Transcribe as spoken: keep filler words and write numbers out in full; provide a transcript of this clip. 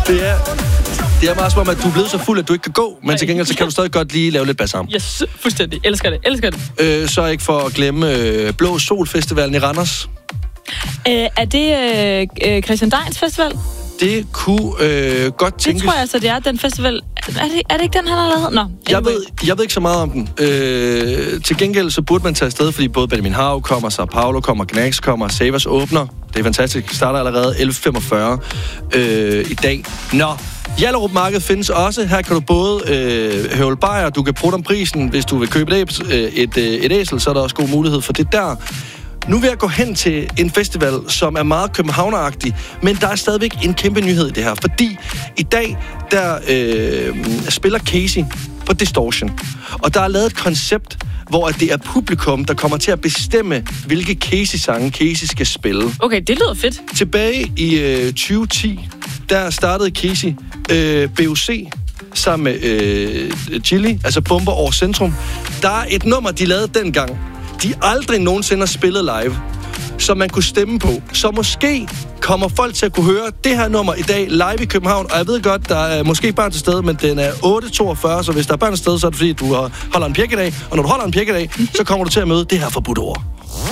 Det er, det er meget som om, at du er blevet så fuld, at du ikke kan gå, men til gengæld så kan du stadig godt lige lave lidt bas sammen. Yes, fuldstændig. Elsker det, elsker det. Øh, så ikke for at glemme øh, Blå Sol Festivalen i Randers. Øh, er det øh, Christian Deins festival? Det kunne øh, godt tænkes. Det tror jeg så, det er den festival. Er det, er det ikke den, han har lavet? Nå, jeg ved, jeg ved ikke så meget om den. Øh, til gengæld så burde man tage afsted, fordi både Benjamin Hav kommer, Sao Paulo kommer, Gnags kommer, Savers åbner. Det er fantastisk. Det starter allerede elleve femogfyrre øh, i dag. Nå, Hjallerup Marked findes også. Her kan du både øh, høvle bajer, du kan prutte om prisen. Hvis du vil købe et, et, et æsel, så er der også god mulighed for det der. Nu vil jeg gå hen til en festival, som er meget københavneragtig, men der er stadigvæk en kæmpe nyhed i det her, fordi i dag, der øh, spiller Casey på Distortion, og der er lavet et koncept, hvor det er publikum, der kommer til at bestemme, hvilke Casey-sange Casey skal spille. Okay, det lyder fedt. Tilbage i øh, tyve ti, der startede Casey øh, B O C sammen med øh, Chili, altså Bomber over Centrum. Der er et nummer, de lavede dengang, de aldrig nogensinde har spillet live, som man kunne stemme på. Så måske kommer folk til at kunne høre det her nummer i dag live i København. Og jeg ved godt, der er måske børn til stede, men den er otte toogfyrre, så hvis der er børn til stede, så er det fordi, du holder en pjekkedag. Og når du holder en pjekkedag, så kommer du til at møde det her forbudte ord.